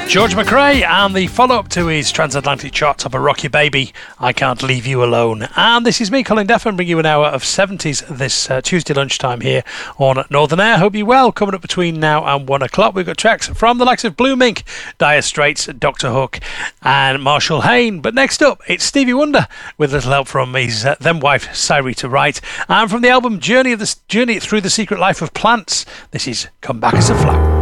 George McRae, and the follow-up to his transatlantic chart of A Rock Your Baby, I Can't Leave You Alone. And this is me, Colin Deffin, bringing you an hour of 70s this Tuesday lunchtime here on Northern Air. Hope you're well. Coming up between now and 1 o'clock, we've got tracks from the likes of Blue Mink, Dire Straits, Dr. Hook and Marshall Hain. But next up, it's Stevie Wonder with a little help from his then wife, Cyrita Wright. And from the album Journey Through the Secret Life of Plants, this is Come Back as a Flower.